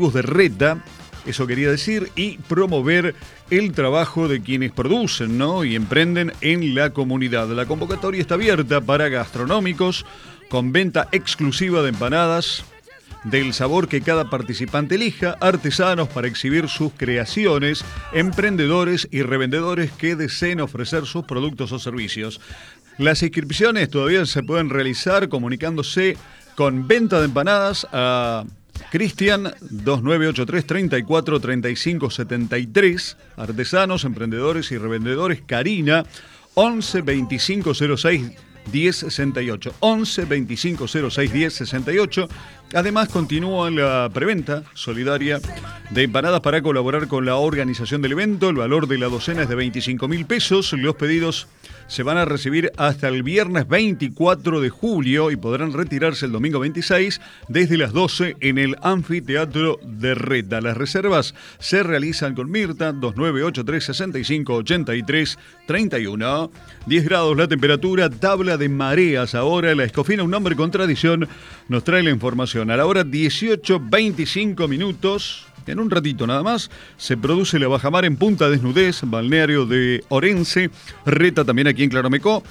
de Reta, eso quería decir, y promover el trabajo de quienes producen, ¿no?, y emprenden en la comunidad. La convocatoria está abierta para gastronómicos con venta exclusiva de empanadas del sabor que cada participante elija, artesanos para exhibir sus creaciones, emprendedores y revendedores que deseen ofrecer sus productos o servicios. Las inscripciones todavía se pueden realizar comunicándose con venta de empanadas a Cristian 2983 34 35 73, artesanos, emprendedores y revendedores. Karina 11 25 06 1068, 11 25 06 1068. Además, continúa la preventa solidaria de empanadas para colaborar con la organización del evento. El valor de la docena es de 25.000 pesos. Los pedidos se van a recibir hasta el viernes 24 de julio y podrán retirarse el domingo 26 desde las 12 en el anfiteatro de Reta. Las reservas se realizan con Mirta 2983 65 83 31. 10 grados la temperatura, tabla de mareas ahora. La Escofina, un hombre con tradición, nos trae la información. A la hora 18:25 minutos, en un ratito nada más, se produce la bajamar en Punta Desnudez, balneario de Orense. Reta también aquí en Claromecó.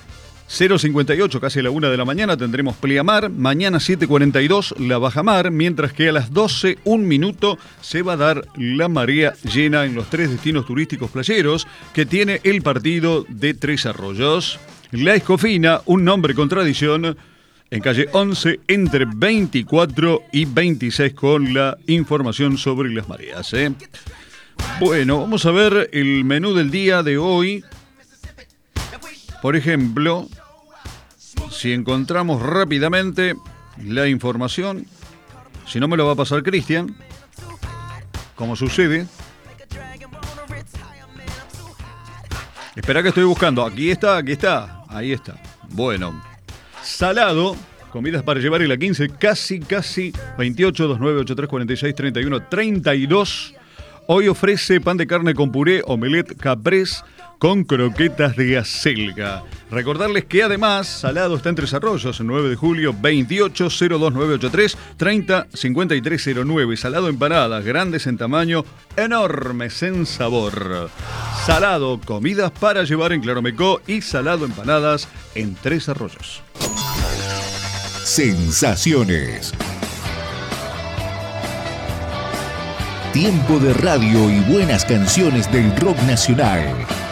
0:58, casi a la 1 de la mañana, tendremos pleamar. Mañana 7:42, la bajamar, mientras que a las 12, un minuto, se va a dar la marea llena en los 3 destinos turísticos playeros que tiene el partido de Tres Arroyos. La Escofina, un nombre con tradición, en calle 11, entre 24 y 26, con la información sobre las mareas. Bueno, vamos a ver el menú del día de hoy. Por ejemplo, si encontramos rápidamente la información, si no me lo va a pasar Cristian, como sucede. Espera que estoy buscando. Aquí está. Ahí está. Bueno. Salado, comidas para llevar en la 15, casi 28 29 83 46 31 32. Hoy ofrece pan de carne con puré, omelette caprese con croquetas de acelga. Recordarles que además Salado está en Tres Arroyos, el 9 de julio, 28 02 983 30 53 09. Salado empanadas, grandes en tamaño, enormes en sabor. Salado, comidas para llevar en Claromecó, y Salado empanadas en Tres Arroyos. Sensaciones. Tiempo de radio y buenas canciones del rock nacional.